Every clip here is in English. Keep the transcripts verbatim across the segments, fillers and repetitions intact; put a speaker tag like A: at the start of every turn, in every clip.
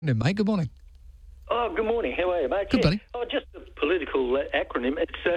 A: Hey, mate, good morning.
B: Oh, good morning. How are you, mate?
A: Good,
B: yeah.
A: buddy.
B: Oh, just a political uh, acronym. It's uh,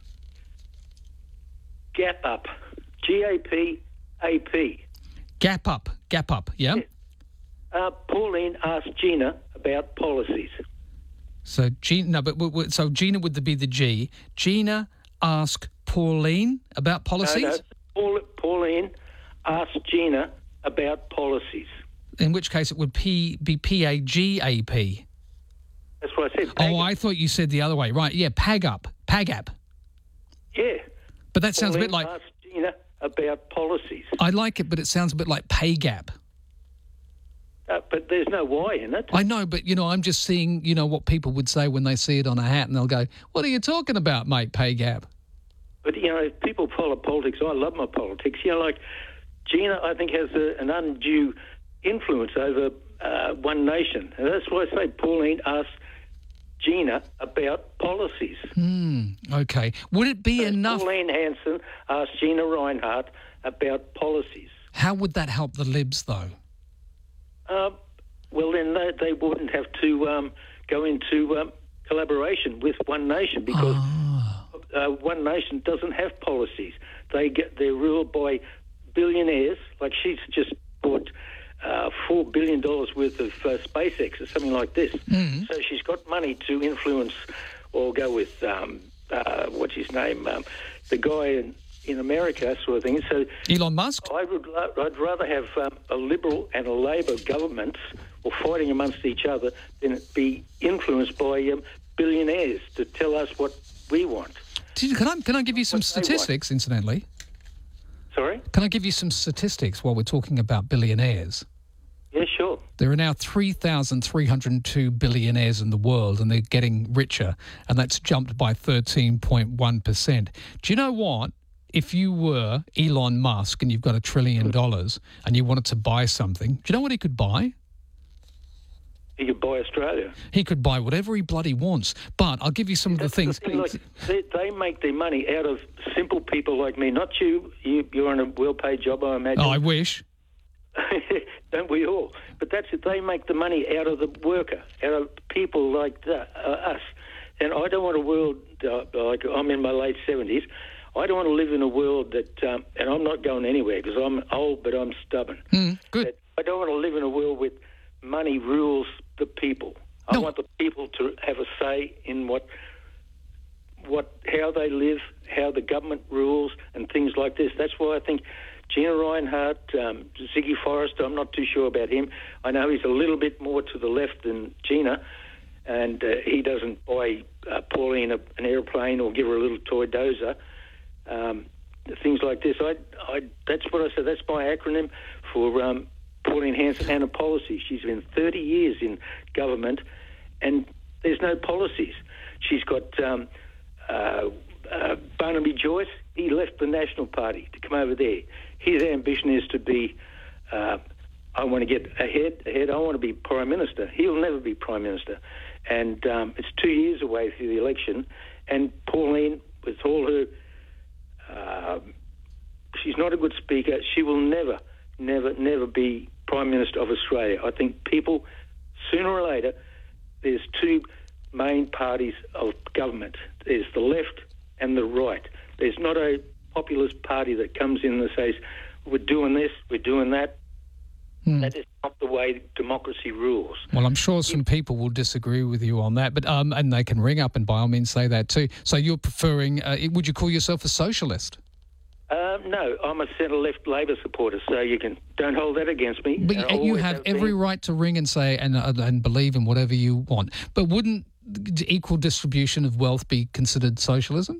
B: GAP UP. G A P A P.
A: Gap up, gap up, yeah?
B: Yeah. Uh, Pauline asked Gina about policies.
A: So, Gina, no, but w- w- so Gina would be the G. Gina asked Pauline about policies?
B: No, no. Paul, Pauline asked Gina about policies.
A: In which case it would P, be P A G A P.
B: That's what I said.
A: Oh,
B: Pag-
A: I thought you said the other way. Right, yeah, Pag up, Pag up.
B: Yeah.
A: But that sounds
B: Pauline
A: a bit like...
B: asked Gina about policies.
A: I like it, but it sounds a bit like pay gap.
B: Uh, but there's no Y in it.
A: I know, but, you know, I'm just seeing, you know, what people would say when they see it on a hat and they'll go, what are you talking about, mate, pay gap?
B: But, you know, if people follow politics, I love my politics. You know, like Gina, I think, has a, an undue influence over uh, One Nation. And that's why I say Pauline asked Gina about policies.
A: Hmm, okay. Would it be
B: So
A: enough...
B: Pauline Hanson asked Gina Reinhardt about policies.
A: How would that help the Libs, though?
B: Uh, well, then they, they wouldn't have to um, go into um, collaboration with One Nation because
A: Oh.
B: uh, One Nation doesn't have policies. They get they're ruled by billionaires. Like she's just bought uh, four billion dollars worth of uh, SpaceX or something like this.
A: Mm.
B: So she's got money to influence or go with um, uh, what's his name, um, the guy in, in America, sort of thing. So
A: Elon Musk?
B: I would I'd rather have um, a Liberal and a Labor government or fighting amongst each other than it be influenced by um, billionaires to tell us what we want.
A: Can I, can I give you some
B: What they want.
A: statistics, incidentally?
B: Sorry?
A: Can I give you some statistics while we're talking about billionaires?
B: Yeah, sure.
A: There are now three thousand three hundred two billionaires in the world, and they're getting richer, and that's jumped by thirteen point one percent. Do you know what? If you were Elon Musk and you've got a trillion dollars and you wanted to buy something, do you know what he could buy?
B: You could buy Australia.
A: He could buy whatever he bloody wants. But I'll give you some of the
B: That's
A: things.
B: thing, like, they, they make their money out of simple people like me, not you. you you're on a well-paid job, I imagine.
A: Oh, I wish.
B: Don't we all? But that's it. They make the money out of the worker, out of people like the, uh, us. And I don't want a world uh, like I'm in my late seventies. I don't want to live in a world that, um, and I'm not going anywhere because I'm old, but I'm stubborn.
A: Mm, good.
B: That I don't want to live in a world with money rules the people. I
A: No.
B: want the people to have a say in what, what, how they live, how the government rules, and things like this. That's why I think Gina Reinhardt, um, Ziggy Forrester, I'm not too sure about him. I know he's a little bit more to the left than Gina, and uh, he doesn't buy uh, Pauline a, an airplane or give her a little toy dozer. Um, things like this. I, I, that's what I said. That's my acronym for um, Pauline Hanson and a policy. She's been thirty years in government, and there's no policies. She's got um, uh, uh, Barnaby Joyce. He left the National Party to come over there. His ambition is to be, uh, I want to get ahead, ahead. I want to be Prime Minister. He'll never be Prime Minister. And um, it's two years away for the election. And Pauline, with all her, uh, she's not a good speaker. She will never, never, never be Prime Minister of Australia. I think people, sooner or later, there's two main parties of government. There's the left and the right. There's not a populist party that comes in and says, we're doing this, we're doing that.
A: Hmm.
B: That is not the way democracy rules.
A: Well, I'm sure some people will disagree with you on that, but um, and they can ring up and by all means say that too. So you're preferring, uh, would you call yourself a socialist?
B: Uh, no, I'm a centre-left Labor supporter, so you can don't hold that against me.
A: But
B: And I
A: you, you
B: always
A: have
B: have
A: every
B: been.
A: right to ring and say and uh, and believe in whatever you want. But wouldn't the equal distribution of wealth be considered socialism?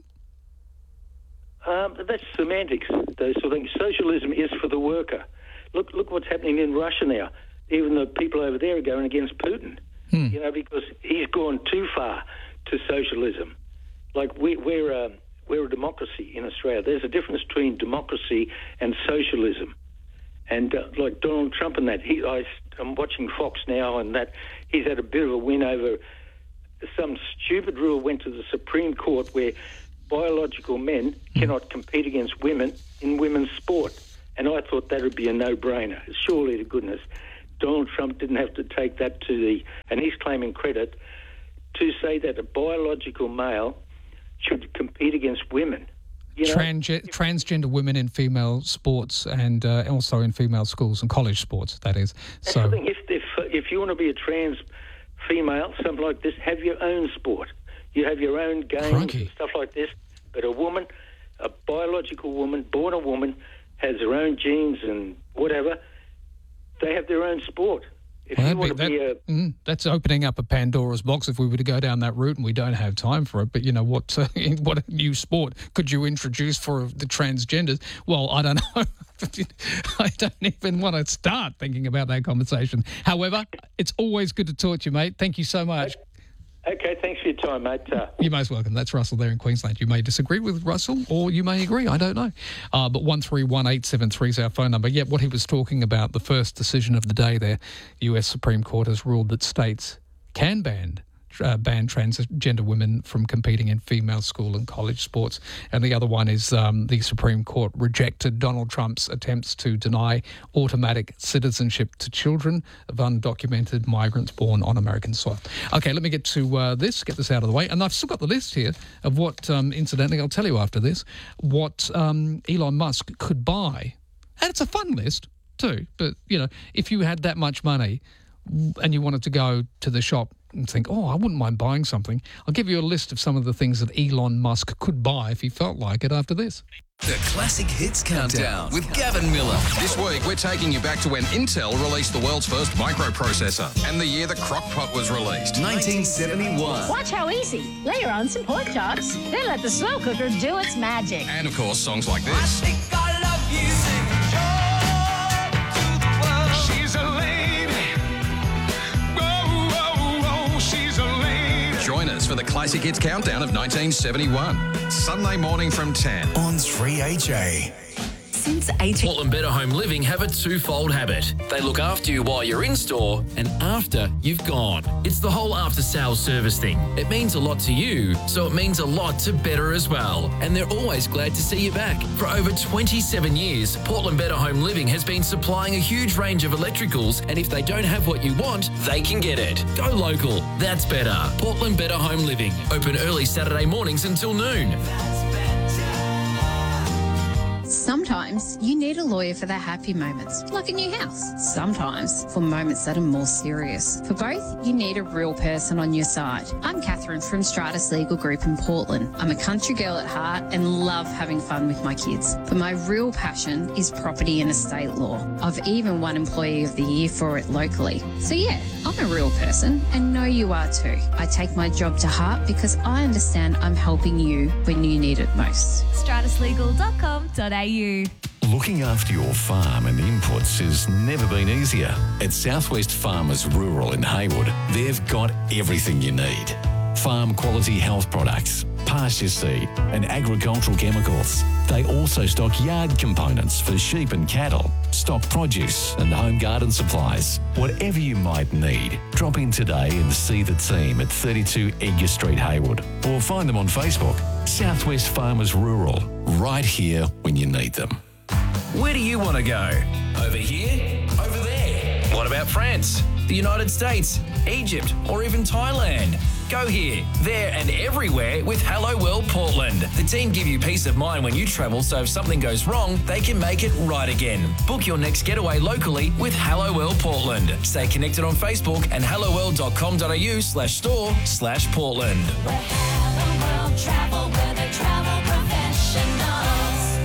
B: Um, that's semantics, those sort of things. Socialism is for the worker. Look, look what's happening in Russia now. Even the people over there are going against Putin,
A: Hmm.
B: you know, because he's gone too far to socialism. Like we, we're a, we're a democracy in Australia. There's a difference between democracy and socialism. And uh, like Donald Trump and that, he, I, I'm watching Fox now, and that he's had a bit of a win over some stupid rule went to the Supreme Court where biological men cannot compete against women in women's sport. And I thought that would be a no-brainer. Surely to goodness. Donald Trump didn't have to take that to the, and he's claiming credit, to say that a biological male should compete against women. You know,
A: Transge- transgender women in female sports and uh, also in female schools and college sports, that is.
B: That's
A: So,
B: the thing. If, if, if you want to be a trans female, something like this, have your own sport. You have your own games
A: Crikey.
B: and stuff like this. But a woman, a biological woman, born a woman, has her own genes and whatever. They have their own sport. If
A: Well,
B: you
A: that'd
B: want
A: be-
B: to be
A: that-
B: a...
A: mm, that's opening up a Pandora's box if we were to go down that route, and we don't have time for it. But, you know, what uh, what new sport could you introduce for the transgenders? Well, I don't know. I don't even want to start thinking about that conversation. However, it's always good to talk to you, mate. Thank you so much.
B: Okay, thanks for your time, mate. Uh,
A: You're most welcome. That's Russell there in Queensland. You may disagree with Russell or you may agree. I don't know. Uh, but one three one eight seven three is our phone number. Yeah, what he was talking about, the first decision of the day there, U S Supreme Court has ruled that states can ban uh, ban transgender women from competing in female school and college sports. And the other one is um, the Supreme Court rejected Donald Trump's attempts to deny automatic citizenship to children of undocumented migrants born on American soil. Okay, let me get to uh, this, get this out of the way. And I've still got the list here of what, um, incidentally, I'll tell you after this, what um, Elon Musk could buy. And it's a fun list too. But, you know, if you had that much money and you wanted to go to the shop and think, oh, I wouldn't mind buying something, I'll give you a list of some of the things that Elon Musk could buy if he felt like it after this.
C: The Classic Hits Countdown with Gavin Miller.
D: This week, we're taking you back to when Intel released the world's first microprocessor and the year the crock-pot was released.
C: nineteen seventy-one.
E: Watch how easy. Layer on some pork chops, then let the slow cooker do its magic.
D: And, of course, songs like this.
C: I love you.
D: She's a lady. Whoa, whoa, whoa, she's a lady. Join us for the Classic Hits Countdown of nineteen seventy-one. Sunday morning from ten.
C: On three H A.
F: Since eighteen...
G: Portland Better Home Living have a twofold habit. They look after you while you're in store and after you've gone. It's the whole after-sales service thing. It means a lot to you, so it means a lot to Better as well. And they're always glad to see you back. For over twenty-seven years, Portland Better Home Living has been supplying a huge range of electricals, and if they don't have what you want, they can get it. Go local. That's better. Portland Better Home Living. Open early Saturday mornings until noon.
F: Sometimes you need a lawyer for the happy moments, like a new house. Sometimes for moments that are more serious. For both, you need a real person on your side. I'm Catherine from Stratus Legal Group in Portland. I'm a country girl at heart and love having fun with my kids. But my real passion is property and estate law. I've even won Employee of the Year for it locally. So yeah, I'm a real person and know you are too. I take my job to heart because I understand I'm helping you when you need it most.
H: stratus legal dot com dot a u.
I: Looking after your farm and inputs has never been easier. At Southwest Farmers Rural in Haywood, they've got everything you need. Farm quality health products, pasture seed and agricultural chemicals. They also stock yard components for sheep and cattle, stock produce and home garden supplies. Whatever you might need, drop in today and see the team at thirty-two Edgar Street, Haywood, or find them on Facebook. Southwest Farmers Rural, right here when you need them.
G: Where do you want to go? Over here? Over there? What about France, the United States, Egypt, or even Thailand? Go here, there, and everywhere with Hello World Portland. The team give you peace of mind when you travel, so if something goes wrong, they can make it right again. Book your next getaway locally with Hello World Portland. Stay connected on Facebook and hello world dot com dot a u slash store slash Portland.
H: Where Hello World travel, where they travel professionals.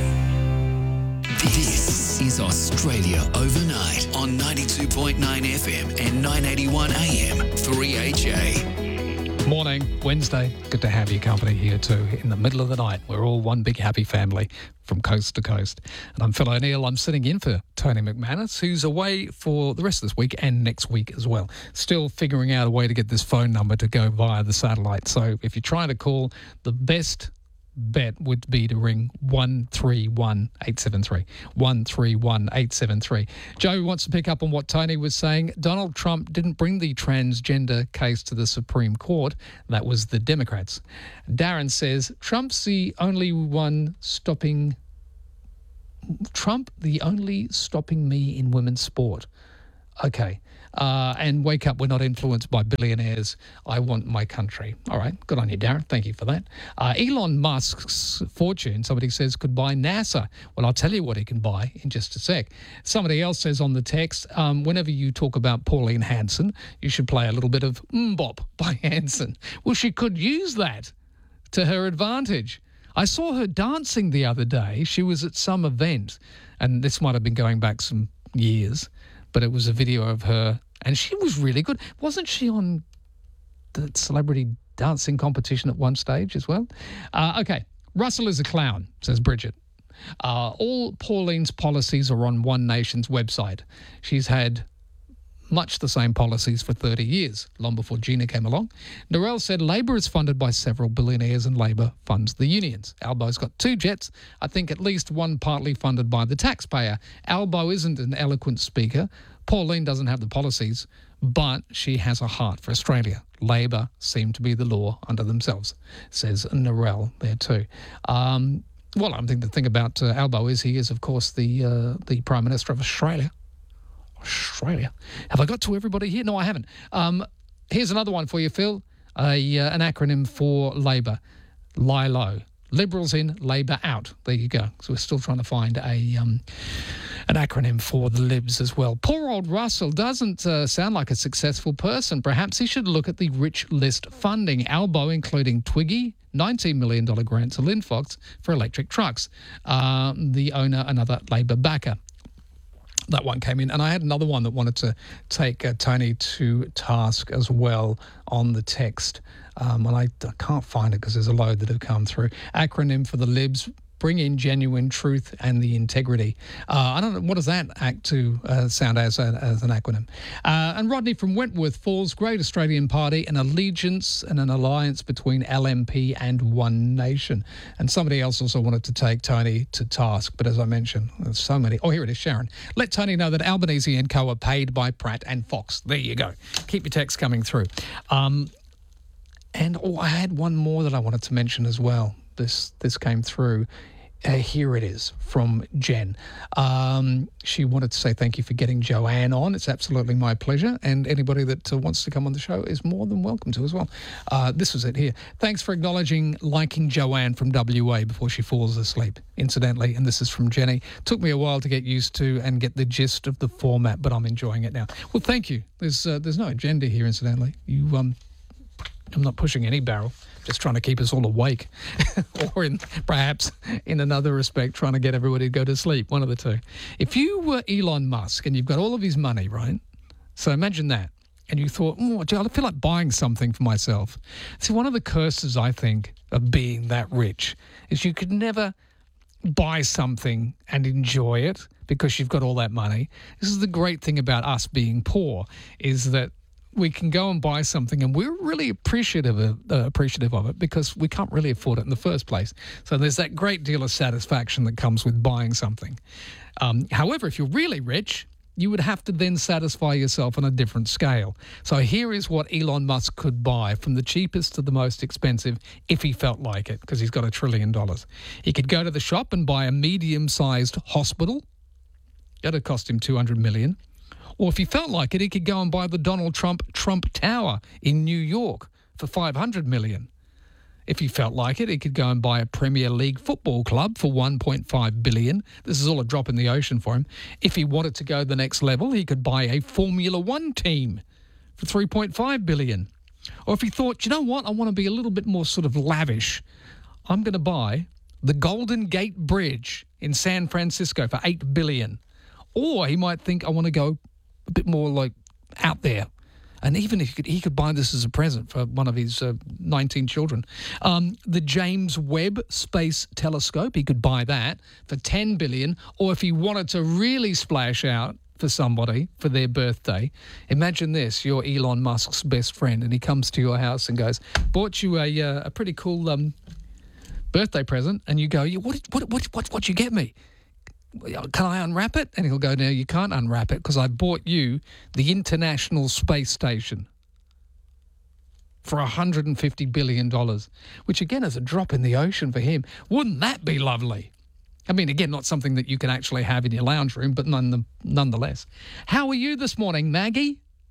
C: This is Australia Overnight on ninety-two point nine F M and nine eighty-one A M three H A.
A: Morning, Wednesday. Good to have your company here too. In the middle of the night, we're all one big happy family from coast to coast. And I'm Phil O'Neill. I'm sitting in for Tony McManus, who's away for the rest of this week and next week as well. Still figuring out a way to get this phone number to go via the satellite. So if you're trying to call, the best bet would be to ring one three one eight seven three. one three one eight seven three. Joe wants to pick up on what Tony was saying. Donald Trump didn't bring the transgender case to the Supreme Court. That was the Democrats. Darren says, Trump's the only one stopping... Trump, the only stopping me in women's sport. Okay. uh, and wake up, we're not influenced by billionaires. I want my country. All right, good on you, Darren. Thank you for that. Uh, Elon Musk's fortune, somebody says, could buy NASA. Well, I'll tell you what he can buy in just a sec. Somebody else says on the text, um, whenever you talk about Pauline Hanson, you should play a little bit of Mbop by Hanson. Well, she could use that to her advantage. I saw her dancing the other day. She was at some event, and this might have been going back some years, but it was a video of her, and she was really good. Wasn't she on the celebrity dancing competition at one stage as well? Uh, okay, Russell is a clown, says Bridget. Uh, all Pauline's policies are on One Nation's website. She's had much the same policies for thirty years, long before Gina came along. Narelle said Labor is funded by several billionaires and Labor funds the unions. Albo's got two jets, I think at least one partly funded by the taxpayer. Albo isn't an eloquent speaker. Pauline doesn't have the policies, but she has a heart for Australia. Labor seem to be the law unto themselves, says Narelle there too. Um, well, I'm thinking the thing about uh, Albo is he is, of course, the uh, the Prime Minister of Australia. Australia. Have I got to everybody here? No, I haven't. Um, here's another one for you, Phil. A, uh, an acronym for Labor. Lie low. Liberals in, Labor out. There you go. So we're still trying to find a um, an acronym for the Libs as well. Poor old Russell doesn't uh, sound like a successful person. Perhaps he should look at the rich list funding. Albo, including Twiggy, nineteen million dollars grant to Linfox for electric trucks. Uh, the owner, another Labor backer. That one came in. And I had another one that wanted to take uh, Tony to task as well on the text. Um, and I, I can't find it because there's a load that have come through. Acronym for the Libs, bring in genuine truth and the integrity. Uh, I don't know, what does that act to uh, sound as, a, as an acronym? Uh, and Rodney from Wentworth Falls, great Australian party, an allegiance and an alliance between L M P and One Nation. And somebody else also wanted to take Tony to task, but as I mentioned, there's so many. Oh, here it is, Sharon. Let Tony know that Albanese and Co are paid by Pratt and Fox. There you go. Keep your texts coming through. Um, and oh, I had one more that I wanted to mention as well. This this came through. Uh, here it is from Jen. Um, she wanted to say thank you for getting Joanne on. It's absolutely my pleasure. And anybody that uh, wants to come on the show is more than welcome to as well. Uh, this was it here. Thanks for acknowledging liking Joanne from W A before she falls asleep, incidentally. And this is from Jenny. Took me a while to get used to and get the gist of the format, but I'm enjoying it now. Well, thank you. There's uh, there's no agenda here, incidentally. You, um, I'm not pushing any barrel. Just trying to keep us all awake, or in perhaps in another respect, trying to get everybody to go to sleep, one of the two. If you were Elon Musk and you've got all of his money, right? So imagine that. And you thought, oh, I feel like buying something for myself. See, one of the curses, I think, of being that rich is you could never buy something and enjoy it because you've got all that money. This is the great thing about us being poor, is that we can go and buy something and we're really appreciative of, uh, appreciative of it because we can't really afford it in the first place. So there's that great deal of satisfaction that comes with buying something. Um, however, if you're really rich, you would have to then satisfy yourself on a different scale. So here is what Elon Musk could buy from the cheapest to the most expensive if he felt like it, because he's got a trillion dollars. He could go to the shop and buy a medium-sized hospital. That'd cost him two hundred million dollars. Or if he felt like it, he could go and buy the Donald Trump Trump Tower in New York for five hundred million dollars. If he felt like it, he could go and buy a Premier League football club for one point five billion dollars. This is all a drop in the ocean for him. If he wanted to go the next level, he could buy a Formula One team for three point five billion dollars. Or if he thought, you know what, I want to be a little bit more sort of lavish, I'm going to buy the Golden Gate Bridge in San Francisco for eight billion dollars. Or he might think, I want to go a bit more like out there. And even if he could, he could buy this as a present for one of his uh, nineteen children. Um, the James Webb Space Telescope, he could buy that for ten billion dollars. Or if he wanted to really splash out for somebody for their birthday, imagine this, you're Elon Musk's best friend and he comes to your house and goes, bought you a, uh, a pretty cool um, birthday present. And you go, what, what, what, what, what'd you get me? Can I unwrap it? And he'll go, no, you can't unwrap it because I bought you the International Space Station for one hundred fifty billion dollars, which again is a drop in the ocean for him. Wouldn't that be lovely? I mean, again, not something that you can actually have in your lounge room, but none, nonetheless. How are you this morning, Maggie?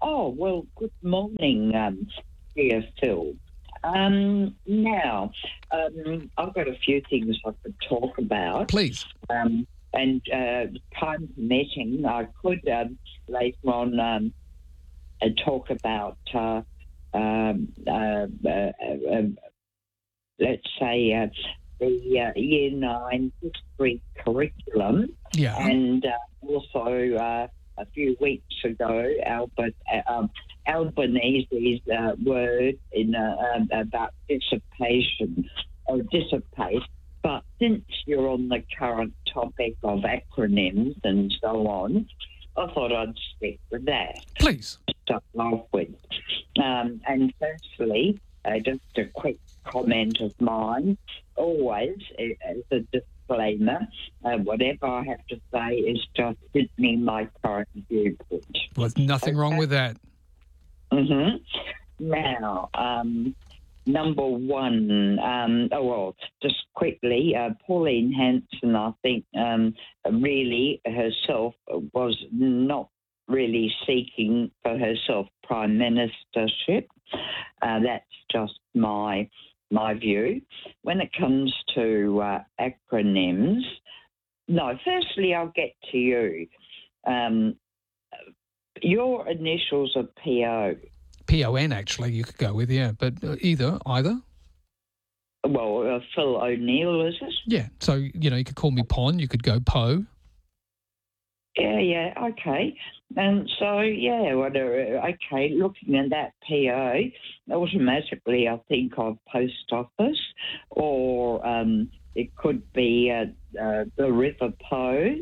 J: Oh, well, good morning, um, dear Phil. Um, now, um, I've got a few things I could talk about.
A: Please.
J: Um, and uh, time permitting, I could um, later on um, uh, talk about, uh, um, uh, uh, uh, let's say, uh, the uh, Year nine history curriculum.
A: Yeah.
J: And uh, also... Uh, A few weeks ago, Albert, uh, um, Albanese's uh, word in uh, um, about dissipation or dissipate. But since you're on the current topic of acronyms and so on, I thought I'd stick with that.
A: Please.
J: To start off with. Um, and firstly, uh, just a quick comment of mine. Always, as a disclaimer, uh, whatever I have to say is just simply my current viewpoint.
A: Well, there's nothing
J: Okay.
A: wrong with that.
J: Mm-hmm. Now, um, number one, um, oh, well, just quickly, uh, Pauline Hanson, I think, um, really herself was not really seeking for herself prime ministership. Uh, that's just my my view. When it comes to uh, acronyms, no, firstly, I'll get to you. Um, your initials are P O.
A: P O N, actually, you could go with, yeah. But uh, either, either.
J: Well, uh, Phil O'Neill, is it?
A: Yeah. So, you know, you could call me Pon. You could go Poe.
J: Yeah, yeah, okay. And so, yeah, whatever. Okay, looking at that P O, automatically I think of post office, or um, it could be uh, uh, the River Po,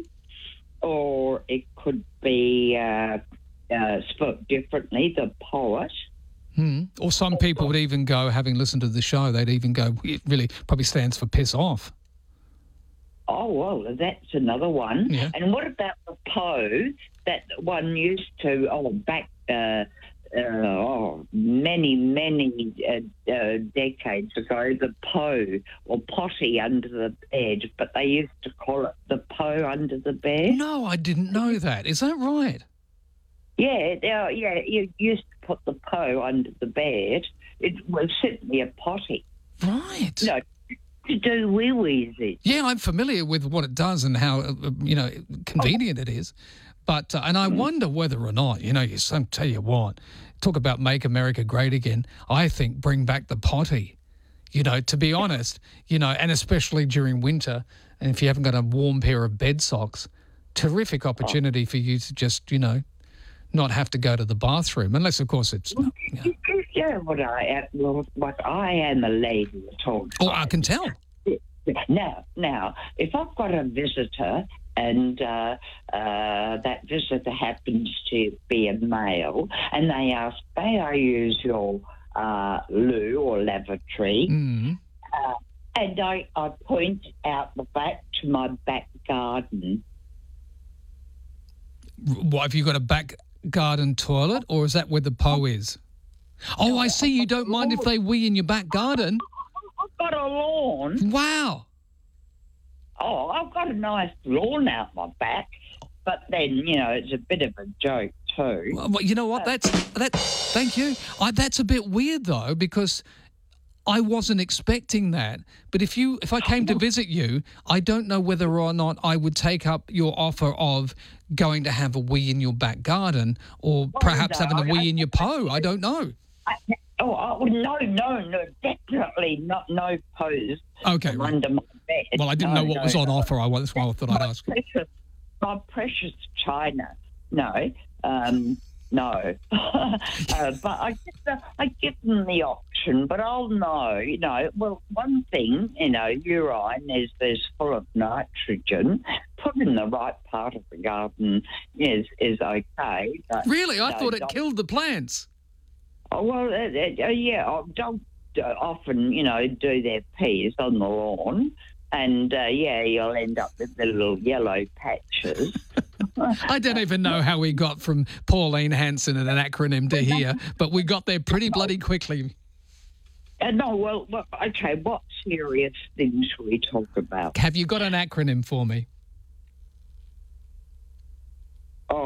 J: or it could be, uh, uh, spelled differently, the poet.
A: Hmm. Or some people would even go, having listened to the show, they'd even go, it really probably stands for piss off.
J: Oh, well, that's another one.
A: Yeah.
J: And what about the Poe that one used to, oh, back, uh, uh, oh, many, many uh, uh, decades ago, the Poe or potty under the bed, but they used to call it the Poe under the bed.
A: No, I didn't know that. Is that right?
J: Yeah, uh, yeah, you used to put the Poe under the bed. It was simply a potty.
A: Right.
J: No. To do wee-wees in.
A: Yeah, I'm familiar with what it does and how, uh, you know, convenient it is. But, uh, and I wonder whether or not, you know, you some tell you what, talk about make America great again. I think bring back the potty, you know, to be honest, you know, and especially during winter. And if you haven't got a warm pair of bed socks, terrific opportunity for you to just, you know, not have to go to the bathroom, unless, of course, it's... You know.
J: Yeah, what I am, well, what I am a lady at all times.
A: Oh, I can tell.
J: Now, now, if I've got a visitor and uh, uh, that visitor happens to be a male and they ask, may I use your uh, loo or lavatory?
A: Mm.
J: Uh, and I, I point out the back to my back garden.
A: What, have you got a back garden toilet, or is that where the Poe is? Oh, I see. You don't mind if they wee in your back garden.
J: I've got a lawn.
A: Wow.
J: Oh, I've got a nice lawn out my back, but then, you know, it's a bit of a joke too.
A: Well, you know what? That's that. Thank you. I, that's a bit weird though, because I wasn't expecting that. But if you, if I came to visit you, I don't know whether or not I would take up your offer of going to have a wee in your back garden, or perhaps
J: no,
A: having a
J: I-
A: wee in your Poe. I don't know.
J: I, oh, oh, no, no, no, definitely not. No pose.
A: Okay, right.
J: Under my bed.
A: Well, I didn't
J: No,
A: know what
J: no,
A: was on
J: no.
A: offer. I that's why I thought I'd
J: My
A: ask.
J: precious, my precious China. No, um, no. uh, but I give, the, I give them the option, but I'll know, you know, well, one thing, you know, urine is, is full of nitrogen. Put in the right part of the garden is is okay. But,
A: Really? I
J: no,
A: thought it
J: don't-
A: killed the plants.
J: Oh, well, uh, uh, yeah, oh, dogs uh, often, you know, do their peas on the lawn, and, uh, yeah, you'll end up with the little yellow patches.
A: I don't even know how we got from Pauline Hanson and an acronym to here, but we got there pretty bloody quickly.
J: Uh, no, well, well, okay, what serious things shall we talk about?
A: Have you got an acronym for me?
J: Oh,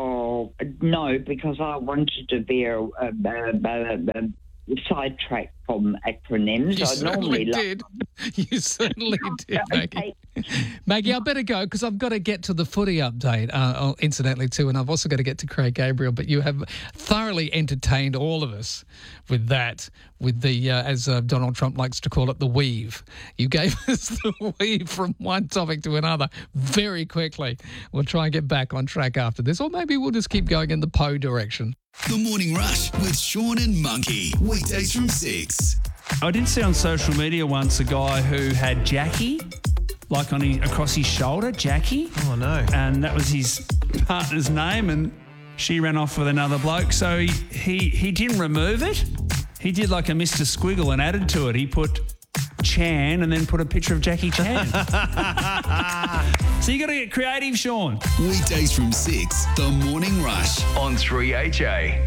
J: Well, no, because I wanted to veer a, a, a, a, a sidetrack from acronyms.
A: You
J: I
A: certainly
J: normally
A: did. You certainly did, Maggie.
J: Okay.
A: Maggie, I better go because I've got to get to the footy update, uh, incidentally, too, and I've also got to get to Craig Gabriel. But you have thoroughly entertained all of us with that, with the, uh, as uh, Donald Trump likes to call it, the weave. You gave us the weave from one topic to another very quickly. We'll try and get back on track after this, or maybe we'll just keep going in the Poe direction.
C: The Morning Rush with Sean and Monkey. Weekdays from six.
K: I did see on social media once a guy who had Jackie, like on his, across his shoulder, Jackie.
L: Oh, no.
K: And that was his partner's name, and she ran off with another bloke. So he, he, he didn't remove it. He did like a Mister Squiggle and added to it. He put Chan and then put a picture of Jackie Chan. So you got to get creative, Sean.
C: Weekdays from six. The Morning Rush on three H A.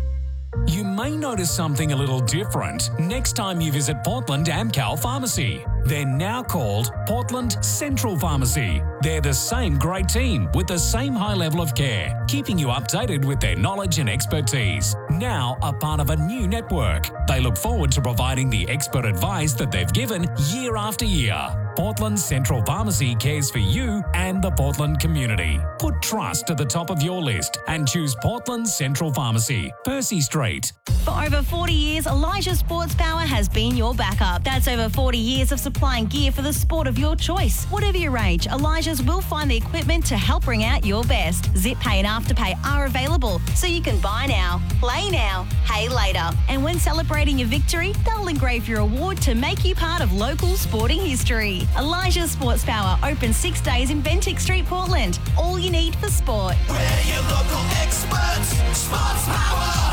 M: You may notice something a little different next time you visit Portland Amcal Pharmacy. They're now called Portland Central Pharmacy. They're the same great team with the same high level of care, keeping you updated with their knowledge and expertise. Now a part of a new network. They look forward to providing the expert advice that they've given year after year. Portland Central Pharmacy cares for you and the Portland community. Put trust at the top of your list and choose Portland Central Pharmacy, Percy Street.
N: For over forty years, Elijah Sports Power has been your backup. That's over forty years of supplying gear for the sport of your choice. Whatever your age, Elijah's will find the equipment to help bring out your best. Zip Pay and Afterpay are available, so you can buy now, play now, pay later. And when celebrating your victory, they'll engrave your award to make you part of local sporting history. Elijah Sports Power open six days in Bentinck Street, Portland. All you need for sport.
C: We're your local experts. Sports Power.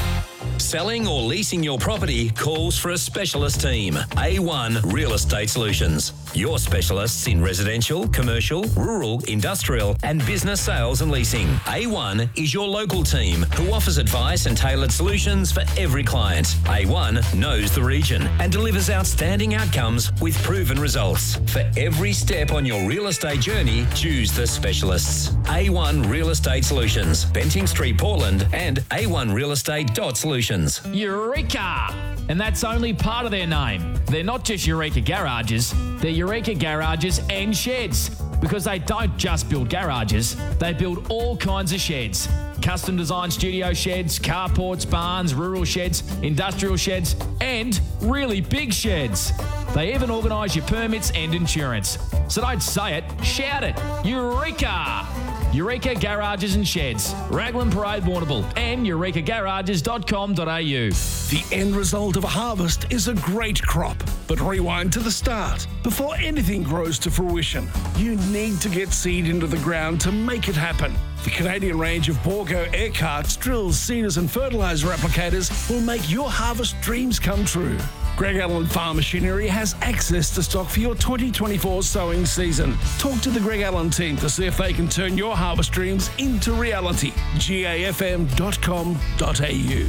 O: Selling or leasing your property calls for a specialist team. A one Real Estate Solutions. Your specialists in residential, commercial, rural, industrial and business sales and leasing. A one is your local team who offers advice and tailored solutions for every client. A one knows the region and delivers outstanding outcomes with proven results. For every step on your real estate journey, choose the specialists. A one Real Estate Solutions. Bentinck Street, Portland and a one real estate dot solutions.
P: Eureka! And that's only part of their name. They're not just Eureka Garages, they're Eureka Garages and Sheds. Because they don't just build garages, they build all kinds of sheds. Custom designed studio sheds, carports, barns, rural sheds, industrial sheds, and really big sheds. They even organise your permits and insurance. So don't say it, shout it. Eureka! Eureka Garages and Sheds, Raglan Parade, Warrnambool, and eureka garages dot com dot a u.
Q: The end result of a harvest is a great crop. But rewind to the start. Before anything grows to fruition, you need to get seed into the ground to make it happen. The Canadian range of Borgo air carts, drills, seeders and fertiliser applicators will make your harvest dreams come true. Greg Allen Farm Machinery has access to stock for your twenty twenty-four sowing season. Talk to the Greg Allen team to see if they can turn your harvest dreams into reality. G A F M dot com dot a u.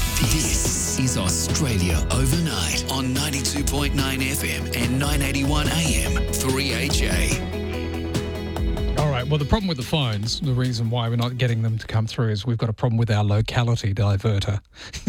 C: This is Australia Overnight on ninety-two point nine F M and nine eighty-one A M three H A.
A: All right, well, the problem with the phones, the reason why we're not getting them to come through is we've got a problem with our locality diverter.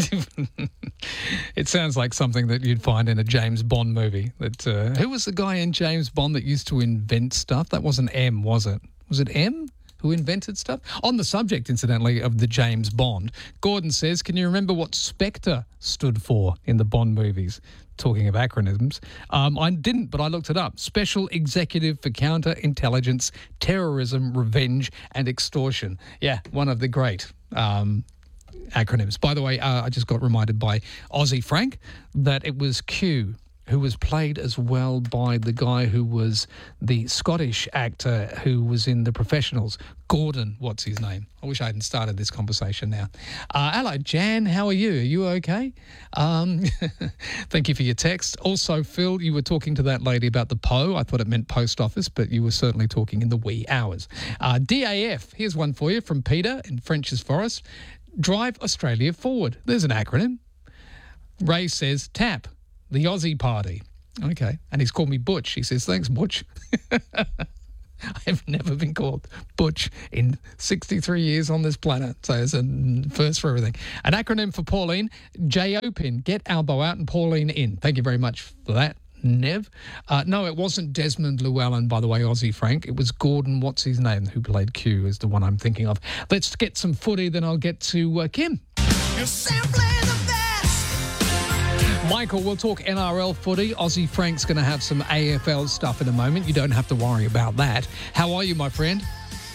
A: It sounds like something that you'd find in a James Bond movie. That uh, who was the guy in James Bond that used to invent stuff? That wasn't M, was it? Was it M who invented stuff? On the subject, incidentally, of the James Bond, Gordon says, can you remember what Spectre stood for in the Bond movies? Talking of acronyms. Um, I didn't, but I looked it up. Special Executive for Counterintelligence, Terrorism, Revenge and Extortion. Yeah, one of the great um, acronyms. By the way, uh, I just got reminded by Aussie Frank that it was Q, who was played as well by the guy who was the Scottish actor who was in The Professionals. Gordon, what's his name? I wish I hadn't started this conversation now. Uh, hello, Jan. How are you? Are you okay? Um, thank you for your text. Also, Phil, you were talking to that lady about the Poe. I thought it meant post office, but you were certainly talking in the wee hours. Uh, D A F, here's one for you from Peter in French's Forest. Drive Australia Forward. There's an acronym. Ray says TAP. The Aussie Party. Okay. And he's called me Butch. He says, thanks, Butch. I've never been called Butch in sixty-three years on this planet. So it's a first for everything. An acronym for Pauline, J O P I N. Get Albo out and Pauline in. Thank you very much for that, Nev. Uh, no, it wasn't Desmond Llewellyn, by the way, Aussie Frank. It was Gordon, what's his name, who played Q, is the one I'm thinking of. Let's get some footy, then I'll get to uh, Kim.
H: You're simply the best.
A: Michael, we'll talk N R L footy. Aussie Frank's going to have some A F L stuff in a moment. You don't have to worry about that. How are you, my friend?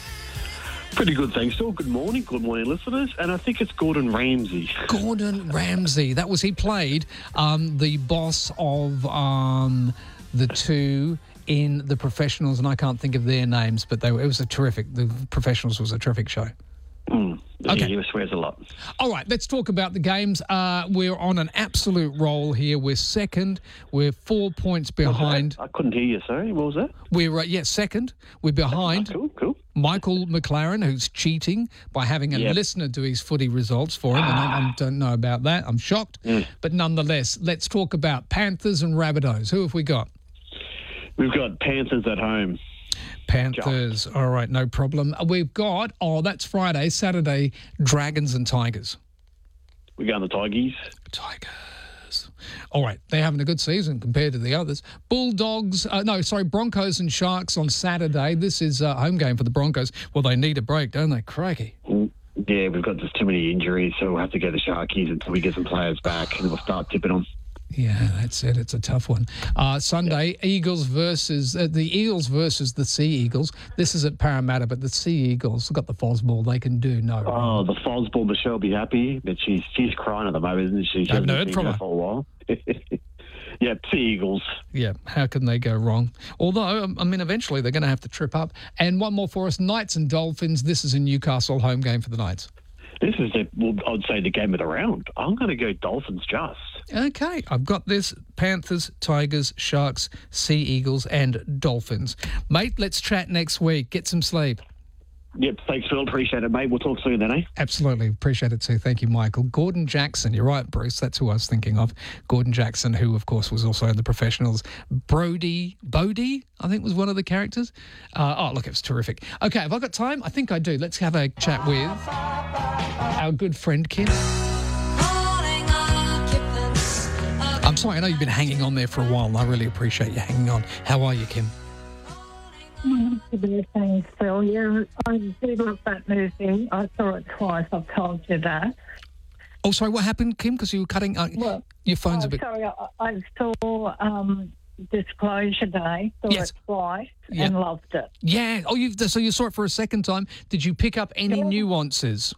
L: Pretty good, thanks, Phil. Good morning. Good morning, listeners. And I think it's Gordon Ramsay.
A: Gordon Ramsay. That was, he played um, the boss of um, the two in The Professionals, and I can't think of their names, but they were, it was a terrific, The Professionals was a terrific show.
L: Mm.
A: Okay.
L: He swears a lot.
A: All right, let's talk about the games. Uh, we're on an absolute roll here. We're second. We're four points behind.
L: I couldn't hear you, sorry. What was that?
A: We're, uh, yeah, second. We're behind.
L: Cool, cool.
A: Michael McLaren, who's cheating by having a
L: Yep.
A: listener do his footy results for him, and I, I don't know about that. I'm shocked.
L: Mm.
A: But nonetheless, let's talk about Panthers and Rabbitohs. Who have we got?
L: We've got Panthers at home.
A: Panthers. All right, no problem. We've got, oh, that's Friday, Saturday, Dragons and Tigers.
L: We go on the Tigers.
A: Tigers. All right, they're having a good season compared to the others. Bulldogs, uh, no, sorry, Broncos and Sharks on Saturday. This is a home game for the Broncos. Well, they need a break, don't they? Crikey.
L: Mm, Yeah, we've got just too many injuries, so we'll have to go to Sharkies until we get some players back, and we'll start tipping them.
A: Yeah, that's it. It's a tough one. Uh, Sunday, Eagles versus uh, the Eagles versus the Sea Eagles. This is at Parramatta, but the Sea Eagles have got the Fosball. They can do no wrong.
L: Oh, the Fosball, Michelle be happy, but she's she's crying at the moment, isn't she? She
A: Haven't
L: hasn't
A: heard
L: seen
A: from her.
L: for a while. Yeah, Sea Eagles.
A: Yeah, how can they go wrong? Although, um, I mean, eventually they're going to have to trip up. And one more for us, Knights and Dolphins. This is a Newcastle home game for the Knights.
L: This is, the, well, I'd say, the game of the round. I'm going to go Dolphins just.
A: Okay, I've got this. Panthers, Tigers, Sharks, Sea Eagles and Dolphins. Mate, let's chat next week. Get some sleep.
L: Yep, thanks, Phil. Appreciate it, mate. We'll talk soon then, eh?
A: Absolutely. Appreciate it too. Thank you, Michael. Gordon Jackson. You're right, Bruce. That's who I was thinking of. Gordon Jackson, who, of course, was also in The Professionals. Brody, Bodie, I think was one of the characters. Uh, oh, look, it was terrific. Okay, have I got time? I think I do. Let's have a chat with our good friend, Kim. I'm sorry, I know you've been hanging on there for a while, and I really appreciate you hanging on. How are you, Kim?
R: Thanks, Phil. Yeah, I did love that movie. I saw it twice. I've told you that.
A: Oh, sorry, what happened, Kim? Because you were cutting... Uh,
R: Well,
A: your phone's
R: oh,
A: a bit...
R: Sorry, I, I saw um, Disclosure Day, saw
A: Yes.
R: it twice,
A: Yeah.
R: and loved it.
A: Yeah. Oh, you so you saw it for a second time. Did you pick up any nuances?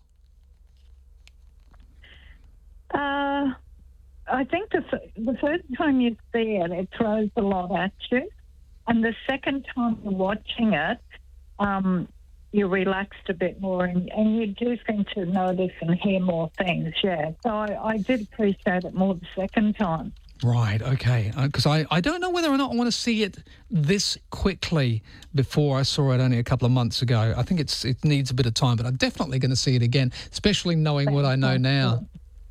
R: Uh, I think the, f- the first time you see it, it throws a lot at you. And the second time you're watching it, um, you're relaxed a bit more and, and you do seem to notice and hear more things, yeah. So I, I did appreciate it more the second time.
A: Right, okay. Because I, I don't know whether or not I want to see it this quickly before I saw it only a couple of months ago. I think it's it needs a bit of time, but I'm definitely going to see it again, especially knowing what I know now.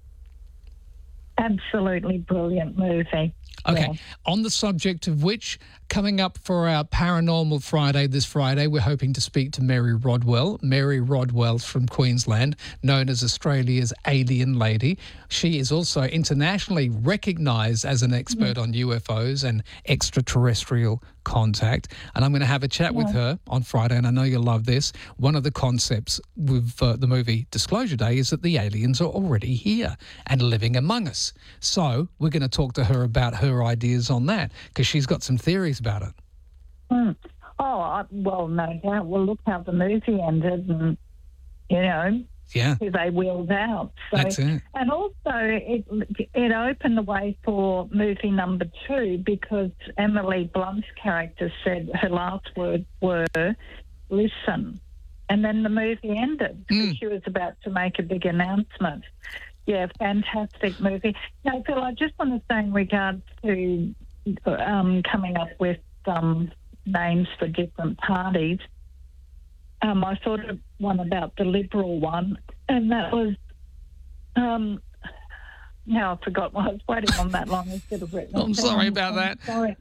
R: Absolutely brilliant movie.
A: Okay,
R: Yeah.
A: on the subject of which, coming up for our Paranormal Friday this Friday, we're hoping to speak to Mary Rodwell. Mary Rodwell's from Queensland, known as Australia's Alien Lady. She is also internationally recognised as an expert on U F Os and extraterrestrial contact. And I'm going to have a chat with
R: Yeah.
A: her on Friday, and I know you'll love this. One of the concepts with uh, the movie Disclosure Day is that the aliens are already here and living among us. So we're going to talk to her about her ideas on that, because she's got some theories about it.
R: Mm. Oh, I, well, no doubt. Well, look how the movie ended and, you know,
A: Yeah.
R: who they wheeled out. So,
A: That's it.
R: And also, it it opened the way for movie number two because Emily Blunt's character said her last words were, listen. And then the movie ended because she was about to make a big announcement. Yeah, fantastic movie. Now, Phil, I just want to say in regards to um, coming up with um, names for different parties, um, I thought of one about the Liberal one, and that was, um, now I forgot. I was waiting on that long. I should have written it
A: I'm sorry
R: down.
A: about that.
R: I'm sorry.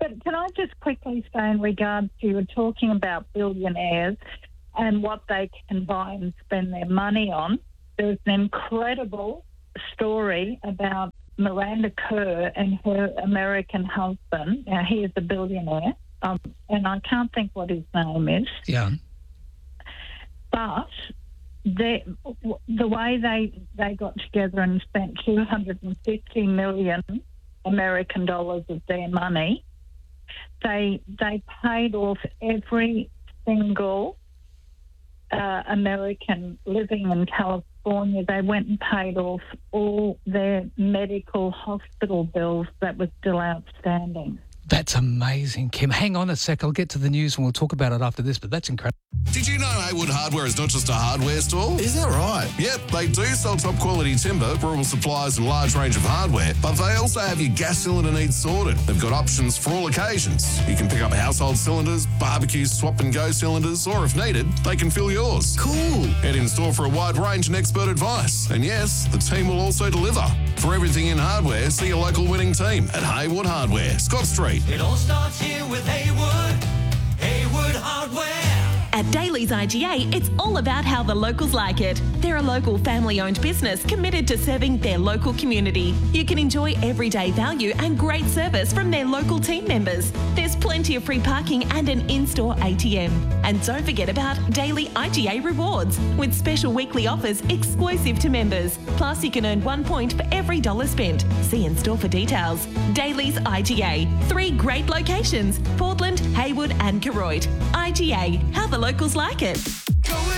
R: But can I just quickly say in regards to you were talking about billionaires and what they can buy and spend their money on. There's an incredible story about Miranda Kerr and her American husband. Now, he is a billionaire, um, and I can't think what his name is.
A: Yeah.
R: But they, the way they they got together and spent two hundred fifty million American dollars of their money, they they paid off every single uh, American living in California. They went and paid off all their medical hospital bills that were still outstanding.
A: That's amazing, Kim. Hang on a sec. I'll get to the news and we'll talk about it after this, but that's incredible.
S: Did you know Haywood Hardware is not just a hardware store? Is that right? Yep, they do sell top quality timber, rural supplies and a large range of hardware, but they also have your gas cylinder needs sorted. They've got options for all occasions. You can pick up household cylinders, barbecue swap and go cylinders, or if needed, they can fill yours. Cool. Head in store for a wide range and expert advice. And yes, the team will also deliver. For everything in hardware, see your local winning team at Haywood Hardware, Scott Street.
H: It all starts here with Haywood, Haywood Hardware.
T: At Daly's I G A, it's all about how the locals like it. They're a local family-owned business committed to serving their local community. You can enjoy everyday value and great service from their local team members. There's plenty of free parking and an in-store A T M. And don't forget about Daily I G A Rewards, with special weekly offers exclusive to members. Plus, you can earn one point for every dollar spent. See in-store for details. Daly's I G A. Three great locations: Portland, Haywood and Koroit. I G A, how the locals like it.